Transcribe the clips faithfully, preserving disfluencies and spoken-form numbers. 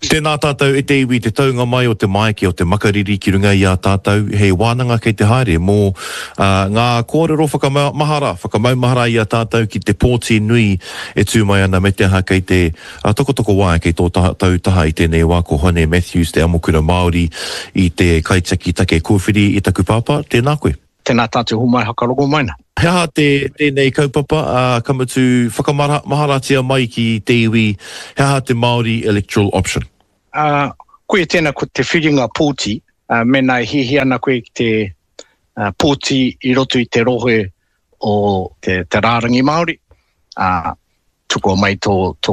Tēnā tātou e te iwi te taunga mai o te maiki o te makariri ki runga i a tātou. Hei wānanga kei te haere mō uh, ngā kōrero whakamahara, whakamaumahara i a tātou ki te pōti nui e tū mai ana me te aha kei te uh, tokotoko wā kei tō tātou taha i tēnei wā ko Hone Matthews, te amokura Māori i te kaitaki take kōwhiri i taku pāpā. Tēnā koe. Tēnā tātou humai hakarogo maina. Hea te, tēnei kaupapa, uh, kamatu whakamaharatia mai ki te iwi, hea te Māori electoral option. Uh, koe tēnā ko te whiringa pōti, uh, mena hihi ana koe ki te uh, pōti i roto i te rohe o te, te rārangi Māori. Uh, tuko mai tō, tō,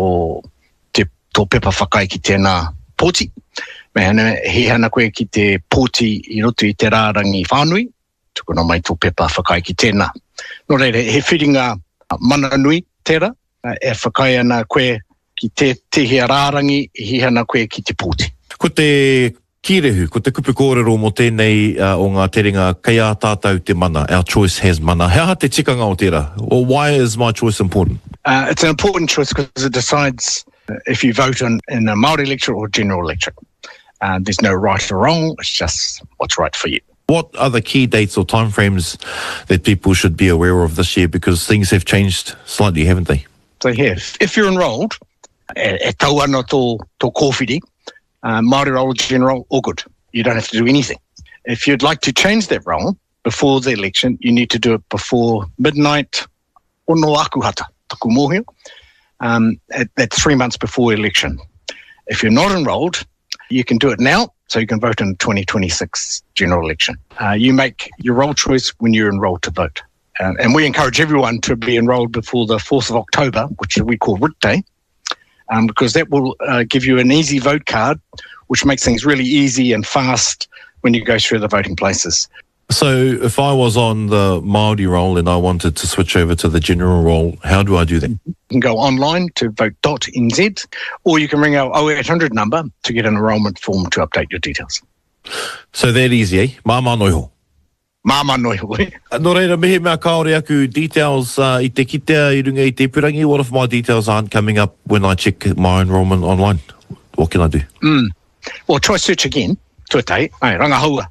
te, tō pepa whakai ki tēnā pōti. Me hana hihi ana koe ki te pōti i roto i te rārangi whānui. Tuko no mai tō pepa whakai ki tēnā. Nō reire, he whiringa mana nui tērā, e whakai ana koe ki te tehia rārangi, hi ana koe ki te pōti. Ko te kirehu, ko te kupu kōrero mo tēnei uh, o ngā teringa, kei a tātou te mana, our choice has mana. Hea te tikanga o tērā? Or why is my choice important? Uh, it's an important choice because it decides if you vote on, in a Māori electorate or general electorate. Uh, there's no right or wrong, it's just what's right for you. What are the key dates or timeframes that people should be aware of this year? Because things have changed slightly, haven't they? So here, if you're enrolled, e, e tau ana tō, tō kōwhiri, uh, Māori role general, all good. You don't have to do anything. If you'd like to change that role before the election, you need to do it before midnight o no akuhata, taku mōhio. Um, that's three months before election. If you're not enrolled, you can do it now, so you can vote in the twenty twenty-six general election. Uh, you make your role choice when you're enrolled to vote. Uh, and we encourage everyone to be enrolled before the fourth of October, which we call Writ Day, um, because that will uh, give you an easy vote card, which makes things really easy and fast when you go through the voting places. So if I was on the Māori roll and I wanted to switch over to the general roll, how do I do that? You can go online to vote dot n z, or you can ring our oh eight hundred number to get an enrolment form to update your details. So that easy, eh? Māma noiho. Māma noiho, eh? Nō reira, mihi mea kaore aku details uh, i te kitea i runga i te purangi. What if my details aren't coming up when I check my enrolment online? What can I do? Mm. Well, try search again. Tuatai, ai, rangahaua.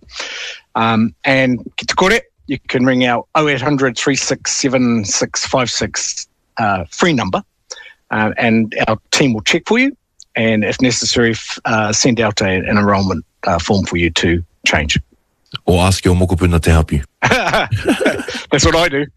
Um, and ki te kore, you can ring our oh eight hundred, three six seven, six five six uh, free number, uh, and our team will check for you, and if necessary, f- uh, send out a, an enrolment uh, form for you to change. Or ask your mokopuna to help you. That's what I do.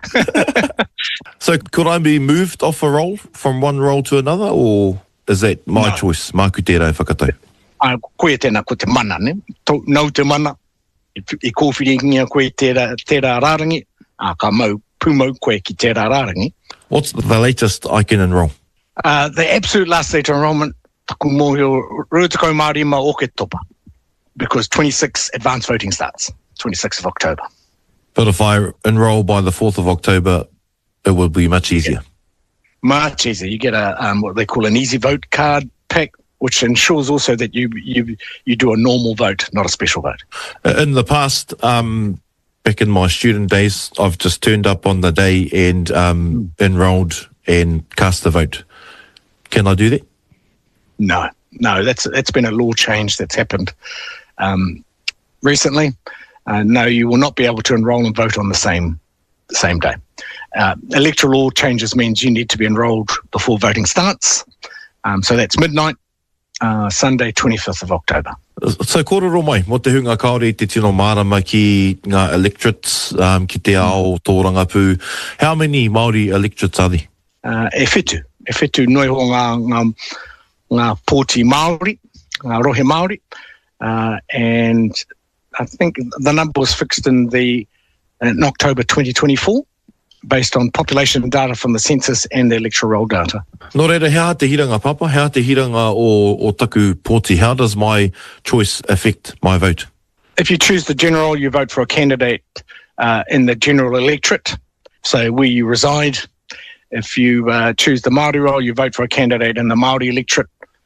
So could I be moved off a role from one role to another, or is that my No. choice? Māku tērā e whakatau. Uh, koe tēnā ko te mana, ne? Tō, nau te mana, i, i kōwhiringia koe tērā, tērā rārangi, a ka mau pūmau koe ki tērā rārangi. What's the latest I can enroll? Uh, the absolute last date of enrolment, taku mōhio, ruatakau Māori ma oke topa, because twenty-six advance voting starts, twenty-sixth of October. But if I enroll by the fourth of October, it will be much easier. Much easier. You get a um, what they call an easy vote card pack, which ensures also that you you you do a normal vote, not a special vote. In the past, um, back in my student days, I've just turned up on the day and um, enrolled and cast the vote. Can I do that? No, no, that's that's been a law change that's happened um, recently. Uh, no, you will not be able to enrol and vote on the same the same day. Uh, electoral law changes means you need to be enrolled before voting starts. Um, so that's midnight, uh, Sunday, twenty-fifth of October. So kōrero mai, mo te hunga kaore i te tino marama ki ngā electorates, um, ki te ao tō Rangapū. How many Māori electorates are there? Uh, e whetu, e whetu noi ho ngā, ngā, ngā pōti Māori, ngā rohe Māori, uh, and I think the number was fixed in the in October twenty twenty-four, based on population data from the census and the electoral roll data. Nō reira, hea te hiranga papa, hea te hiranga o, o taku pōti. How does my choice affect my vote? If you choose the general, you vote for a candidate uh, in the general electorate, so where you reside. If you uh, choose the Māori role, you vote for a candidate in the Māori electorate.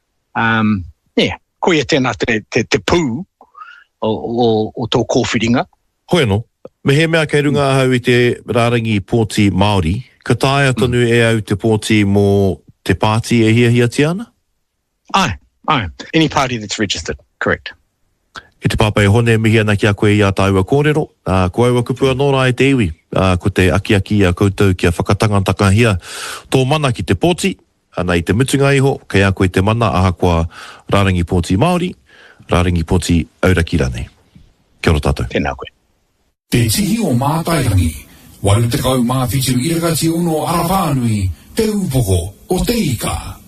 Um, yeah, koe tēnā te, te, te pū o, o, o tō kōwhiringa. Hoi anō, me he mea kei runga hau i te rārangi pōti Māori, ka tāia tonu mm. e au te pōti mō te pāti e hia hia tiana? Ai, Oh, any party that's registered, correct. E te pāpai hone mihi ana ki a koe i a tāua kōrero. Uh, ko aua kupu anō rā e te iwi. Uh, ko te aki aki a koutou ki a whakatangantaka hia. Tō mana ki te pōti, ana i te mutunga iho, kei a koe te mana aha kua Rārangi Pōti Māori, Rārangi Pōti Auraki rānei. Kia ora tātou. Tēnā koe. Te tihi o mātairangi, walu te kau mā whitu irakati uno Arawhanui, te upoko o te ika.